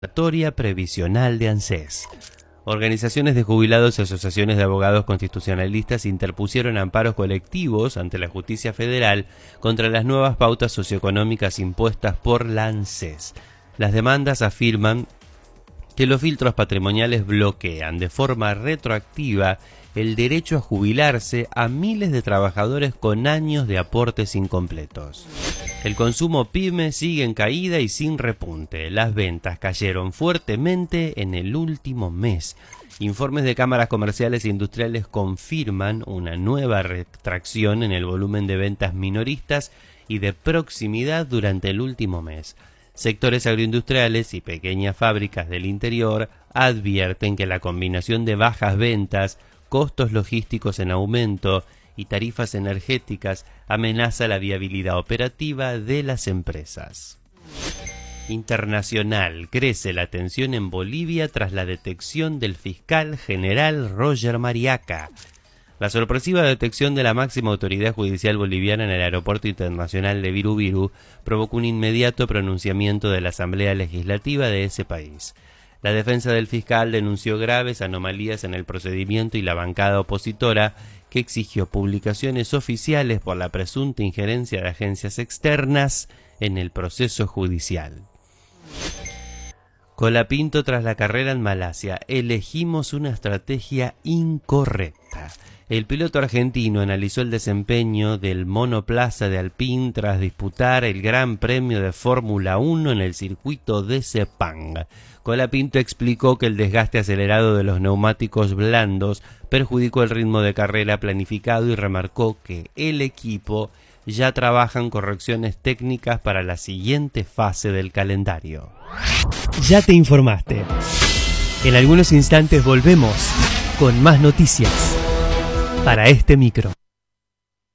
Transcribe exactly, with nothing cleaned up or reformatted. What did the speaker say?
Declaratoria Previsional de ANSES. Organizaciones de jubilados y asociaciones de abogados constitucionalistas interpusieron amparos colectivos ante la justicia federal contra las nuevas pautas socioeconómicas impuestas por la ANSES. Las demandas afirman que los filtros patrimoniales bloquean de forma retroactiva el derecho a jubilarse a miles de trabajadores con años de aportes incompletos. El consumo pyme sigue en caída y sin repunte. Las ventas cayeron fuertemente en el último mes. Informes de cámaras comerciales e industriales confirman una nueva retracción en el volumen de ventas minoristas y de proximidad durante el último mes. Sectores agroindustriales y pequeñas fábricas del interior advierten que la combinación de bajas ventas, costos logísticos en aumento y tarifas energéticas amenaza la viabilidad operativa de las empresas. Internacional. Crece la tensión en Bolivia tras la detección del fiscal general Roger Mariaca. La sorpresiva detección de la máxima autoridad judicial boliviana en el aeropuerto internacional de Viru Viru provocó un inmediato pronunciamiento de la Asamblea Legislativa de ese país. La defensa del fiscal denunció graves anomalías en el procedimiento y la bancada opositora, que exigió publicaciones oficiales por la presunta injerencia de agencias externas en el proceso judicial. Colapinto tras la carrera en Malasia. Elegimos una estrategia incorrecta. El piloto argentino analizó el desempeño del monoplaza de Alpine tras disputar el Gran Premio de Fórmula uno en el circuito de Sepang. Colapinto explicó que el desgaste acelerado de los neumáticos blandos perjudicó el ritmo de carrera planificado y remarcó que el equipo ya trabaja en correcciones técnicas para la siguiente fase del calendario. Ya te informaste. En algunos instantes volvemos con más noticias para este micro.